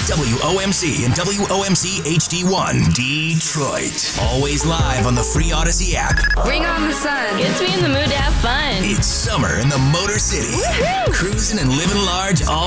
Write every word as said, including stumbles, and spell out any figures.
W O M C and W O M C H D one, Detroit. Always live on the free Odyssey app. Bring on the sun. Gets me in the mood to have fun. It's summer in the Motor City. Woohoo! Cruising and living large all